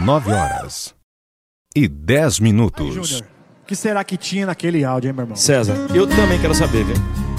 9h10. Aí, Júnior, o que será que tinha naquele áudio, hein, meu irmão? César, eu também quero saber, velho.